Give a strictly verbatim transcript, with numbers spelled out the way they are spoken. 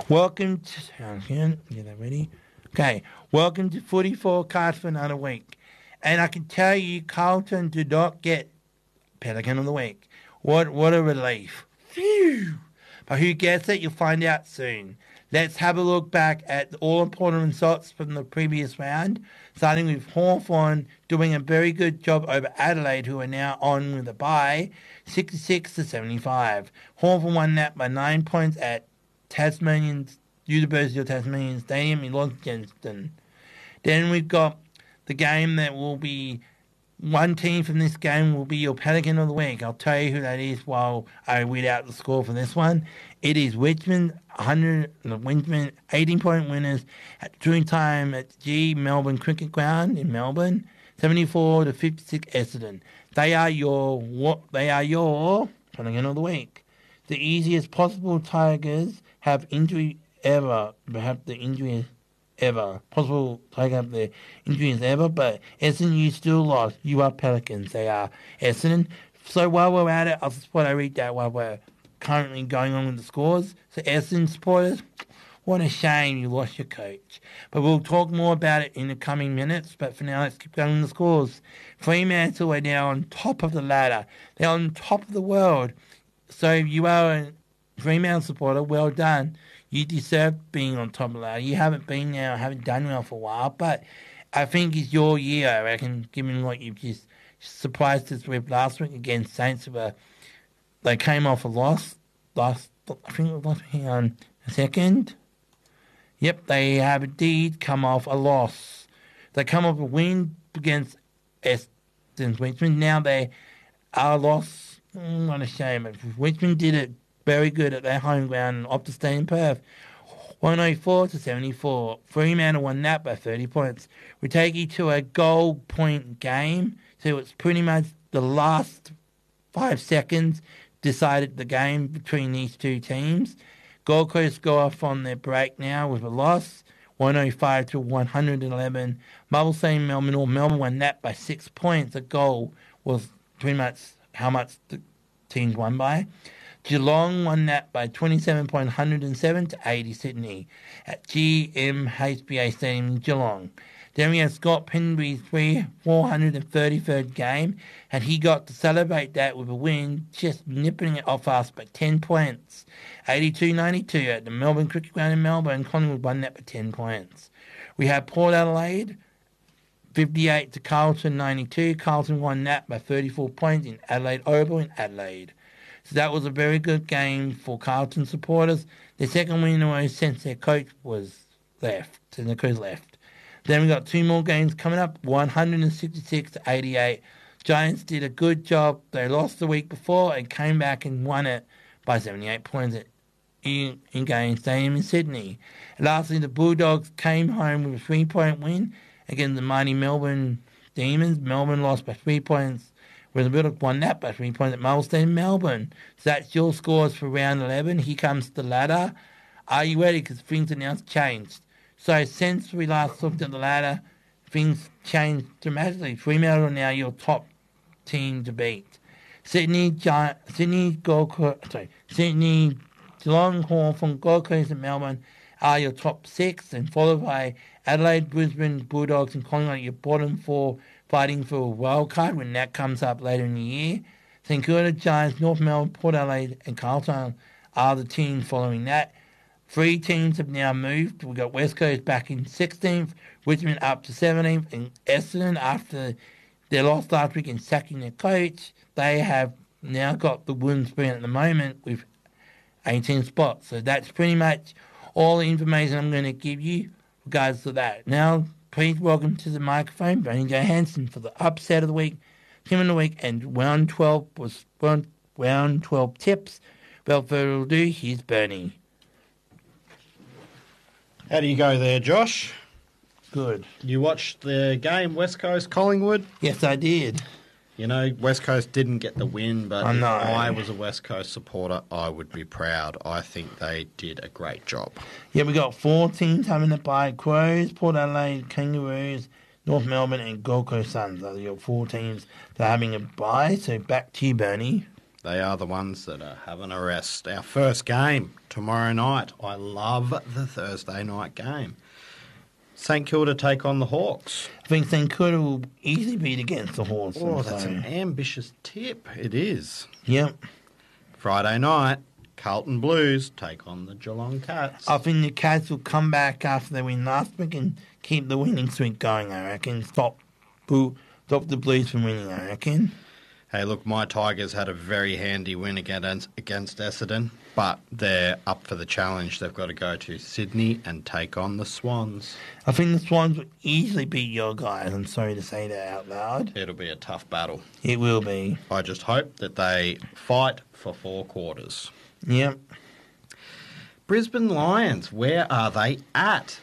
Welcome to... Get that ready? Okay. Welcome to Footy Forecast for another week. And I can tell you, Carlton did not get Pelican of the Week. What what a relief. Phew. But who gets it, you'll find out soon. Let's have a look back at the all-important results from the previous round, starting with Hawthorn doing a very good job over Adelaide, who are now on with a bye, sixty-six to seventy-five. Hawthorn won that by nine points at Tasmanian University of Tasmanian Stadium in Launceston. Then we've got the game that will be... One team from this game will be your Pelican of the Week. I'll tell you who that is while I read out the score for this one. It is Richmond, one hundred, Richmond, eighteen-point winners at during time at G Melbourne Cricket Ground in Melbourne, seventy-four to fifty-six Essendon. They are your what? They are your Pelican of the Week. The easiest possible Tigers have injury ever. Perhaps the injury ever. Possible take up their injuries ever, but Essendon, you still lost. You are Pelicans. They are Essendon. So while we're at it, I'll just want to read that while we're currently going on with the scores. So Essendon supporters, what a shame you lost your coach. But we'll talk more about it in the coming minutes. But for now, let's keep going with the scores. Fremantle are now on top of the ladder. They're on top of the world. So if you are a Fremantle supporter, well done. You deserve being on top of the ladder. You haven't been there, haven't done well for a while, but I think it's your year, I reckon, given what you've just surprised us with last week against Saints. Where they came off a loss. Last, I think it was hang on a second. Yep, they have indeed come off a loss. They come off a win against Essendon Richmond. Now they are lost. Mm, what a shame. Richmond did it very good at their home ground and Optus Stadium, Perth. one oh four to seventy-four. Fremantle won that by thirty points. We take you to a goal point game. So it's pretty much the last five seconds decided the game between these two teams. Gold Coast go off on their break now with a loss, one oh five to one hundred eleven. Marble Stadium, Melbourne, or Melbourne won that by six points. A goal was pretty much how much the teams won by. Geelong won that by twenty-seven point one oh seven to eighty Sydney at G M H B A Stadium in Geelong. Then we have Scott Penbury's four hundred thirty-third game, and he got to celebrate that with a win, just nipping it off us by ten points. eighty-two ninety-two at the Melbourne Cricket Ground in Melbourne. Collingwood won that by ten points. We have Port Adelaide, fifty-eight to Carlton ninety-two. Carlton won that by thirty-four points in Adelaide Oval in Adelaide. So that was a very good game for Carlton supporters. Their second win in a row since their coach was left, since their coach left. Then we got two more games coming up, one hundred sixty-six to eighty-eight. Giants did a good job. They lost the week before and came back and won it by seventy-eight points at in-game Stadium in Sydney. And lastly, the Bulldogs came home with a three-point win against the mighty Melbourne Demons. Melbourne lost by three points. Whereas the Bulldogs won that by three points at Marble Stadium, Melbourne. So that's your scores for round eleven. Here comes the ladder. Are you ready? Because things are now changed. So since we last looked at the ladder, things changed dramatically. Fremantle are now your top team to beat. Sydney, Gi- Sydney, Gold Coast, sorry, Sydney, Geelong, Hawthorn, Gold Coast and Melbourne are your top six, and followed by Adelaide, Brisbane, Bulldogs and Collingwood, your bottom four, fighting for a wild card when that comes up later in the year. St Kilda, Giants, North Melbourne, Port Adelaide and Carlton are the teams following that. Three teams have now moved. We've got West Coast back in sixteenth, Richmond up to seventeenth, and Essendon, after their loss last week in sacking their coach, they have now got the wooden spoon at the moment with eighteen spots. So that's pretty much all the information I'm going to give you regards to that. Now, please welcome to the microphone Bernie Johansson for the upset of the week, team of the week, and round twelve was round, round twelve tips. Without further ado, here's Bernie. How do you go there, Josh? Good. You watched the game, West Coast, Collingwood? Yes, I did. You know, West Coast didn't get the win, but I if know. I was a West Coast supporter, I would be proud. I think they did a great job. Yeah, we got four teams having a bye. Crows, Port Adelaide, Kangaroos, North Melbourne and Gold Coast Suns. Those are your four teams that are having a bye. So back to you, Bernie. They are the ones that are having a rest. Our first game, tomorrow night. I love the Thursday night game. St Kilda take on the Hawks. I think St Kilda will easily beat against the Hawks. Oh, that's so. an ambitious tip. It is. Yep. Friday night, Carlton Blues take on the Geelong Cats. I think the Cats will come back after they win last week and keep the winning streak going, I reckon. Stop, boo, stop the Blues from winning, I reckon. Hey, look, my Tigers had a very handy win against, against Essendon, but they're up for the challenge. They've got to go to Sydney and take on the Swans. I think the Swans will easily beat your guys. I'm sorry to say that out loud. It'll be a tough battle. It will be. I just hope that they fight for four quarters. Yep. Brisbane Lions, where are they at?